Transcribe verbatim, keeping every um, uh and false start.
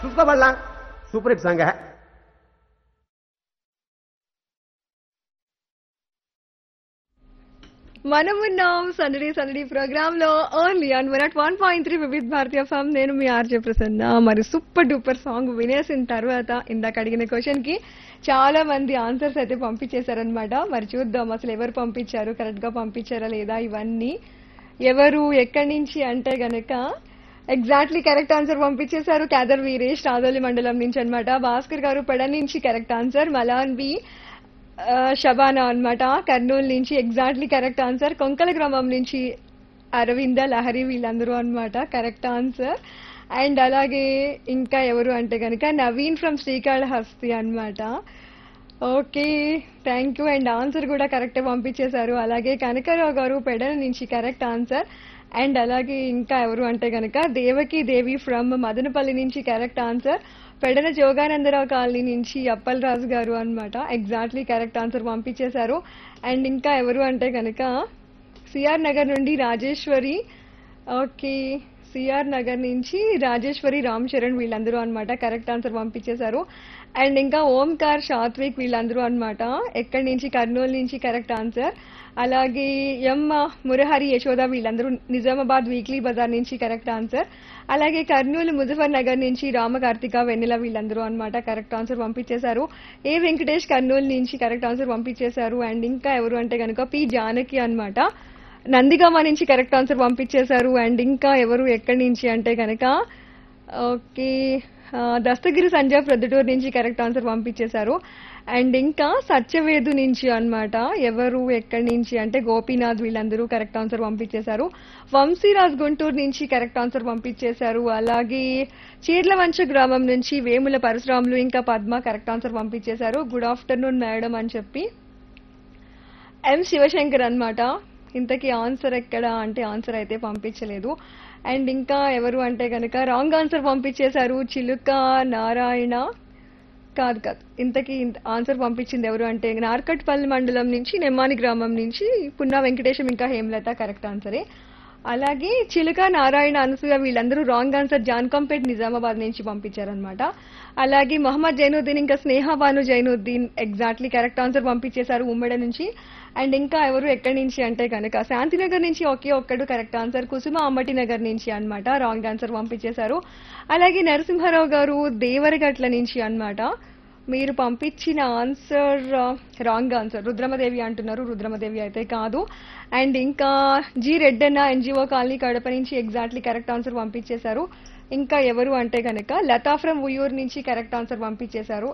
చూసుకో బళ్ళా super hit song. మనమున్నాం సందడి సందడి ప్రోగ్రామ్ లో only on one at one point three Vividh Bharatiya form. నేను మీ ఆర్జే ప్రసన్న. మరి సూపర్ డూపర్ సాంగ్ వినేసిన తర్వాత ఇందాక అడిగిన క్వశ్చన్ కి చాలా మంది ఆన్సర్స్ అయితే పంపించేశారనమాట. మరి చూద్దాం అసలు ఎవరు పంపించారు, కరెక్ట్ గా పంపించారా లేదా ఇవన్నీ. ఎవరు ఎక్కడి నుంచి అంటే గనక ఎగ్జాక్ట్లీ కరెక్ట్ ఆన్సర్ పంపించేశారు. క్యాదర్ వీరేష్ రాజోలి మండలం నుంచి అన్నమాట. భాస్కర్ గారు పెడ నుంచి కరెక్ట్ ఆన్సర్. మలాన్ బి ఆ, షబానా అన్నమాట కర్నూలు నుంచి ఎగ్జాక్ట్లీ కరెక్ట్ ఆన్సర్. కొంకల గ్రామం నుంచి అరవింద లహరి వీళ్ళందరూ అన్నమాట కరెక్ట్ ఆన్సర్. అండ్ అలాగే ఇంకా ఎవరు అంటే కనుక నవీన్ ఫ్రమ్ శ్రీకాళహస్తి అన్నమాట. Okay thank you. And answer కూడా కరెక్ట్ పంపించేశారు. అలాగే కనకరావు గారు పెడల నుంచి కరెక్ట్ ఆన్సర్. అండ్ అలాగే ఇంకా ఎవరు అంటే కనుక దేవకి దేవి ఫ్రమ్ మదనపల్లి నుంచి కరెక్ట్ ఆన్సర్. పెడల జోగానందరావు కాలనీ నుంచి అప్పల్ రాజు గారు అన్నమాట ఎగ్జాక్ట్లీ కరెక్ట్ ఆన్సర్ పంపించేశారు. అండ్ ఇంకా ఎవరు అంటే కనుక సిఆర్ నగర్ నుండి రాజేశ్వరి. ఓకే సిఆర్ నగర్ నుంచి రాజేశ్వరి రామ్ చరణ్ వీళ్ళందరూ అన్నమాట కరెక్ట్ ఆన్సర్ పంపించేశారు. అండ్ ఇంకా ఓంకార్ సాత్విక్ వీళ్ళందరూ అన్నమాట ఎక్కడి నుంచి కర్నూలు నుంచి కరెక్ట్ ఆన్సర్. అలాగే ఎం మురహరి యశోద వీళ్ళందరూ నిజామాబాద్ వీక్లీ బజార్ నుంచి కరెక్ట్ ఆన్సర్. అలాగే కర్నూలు ముజఫర్ నగర్ నుంచి రామకార్తిక వెన్నెల వీళ్ళందరూ అన్నమాట కరెక్ట్ ఆన్సర్ పంపించేశారు. ఏ వెంకటేష్ కర్నూలు నుంచి కరెక్ట్ ఆన్సర్ పంపించేశారు. అండ్ ఇంకా ఎవరు అంటే కనుక పి జానకి అన్నమాట నందిగామ నుంచి కరెక్ట్ ఆన్సర్ పంపించేశారు. అండ్ ఇంకా ఎవరు ఎక్కడి నుంచి అంటే కనుక ఓకే ఆ, దస్తగిరి సంజయ్ ప్రొద్దుటూరు నుంచి కరెక్ట్ ఆన్సర్ పంపించేశారు. అండ్ ఇంకా సత్యవేదు నుంచి అన్నమాట ఎవరు ఎక్కడి నుంచి అంటే గోపీనాథ్ వీళ్ళందరూ కరెక్ట్ ఆన్సర్ పంపించేశారు. వంశీరాజ్ గుంటూరు నుంచి కరెక్ట్ ఆన్సర్ పంపించేశారు. అలాగే చీర్లవంచ గ్రామం నుంచి వేముల పరశురాములు ఇంకా పద్మ కరెక్ట్ ఆన్సర్ పంపించేశారు. గుడ్ ఆఫ్టర్నూన్ మేడం అని చెప్పి ఎం శివశంకర్ అన్నమాట. ఇంతకీ ఆన్సర్ ఎక్కడ అంటే ఆన్సర్ అయితే పంపించలేదు. అండ్ ఇంకా ఎవరు అంటే కనుక రాంగ్ ఆన్సర్ పంపించేశారు. చిలుక నారాయణ కాదు కాదు ఇంతకీ ఆన్సర్ పంపించింది ఎవరు అంటే నార్కట్పల్లి మండలం నుంచి నెమ్మాని గ్రామం నుంచి పున్నా వెంకటేశం ఇంకా హేమలత కరెక్ట్ ఆన్సరే. అలాగే చిలుక నారాయణ అనసూయ వీళ్ళందరూ రాంగ్ ఆన్సర్ జాన్కంపేట్ నిజామాబాద్ నుంచి పంపించారనమాట. అలాగే మహమ్మద్ జైనుద్దీన్ ఇంకా స్నేహ Banu Zainuddin exactly correct answer పంపించేశారు ఉమ్మడి నుంచి. అండ్ ఇంకా ఎవరు ఎక్కడి నుంచి అంటే కనుక శాంతినగర్ నుంచి ఒకే ఒక్కడు కరెక్ట్ ఆన్సర్. కుసుమ అమ్మటి నగర్ నుంచి అన్నమాట రాంగ్ ఆన్సర్ పంపించేశారు. అలాగే నరసింహారావు గారు దేవరగట్ల నుంచి అన్నమాట మీరు పంపించిన ఆన్సర్ రాంగ్ ఆన్సర్ రుద్రమదేవి అంటున్నారు. రుద్రమదేవి అయితే కాదు. అండ్ ఇంకా G Reddanna NGO colony Kadapa నుంచి ఎగ్జాక్ట్లీ కరెక్ట్ ఆన్సర్ పంపించేశారు. ఇంకా ఎవరు అంటే కనుక లతా ఫ్రమ్ ఉయ్యూరు నుంచి కరెక్ట్ ఆన్సర్ పంపించేశారు.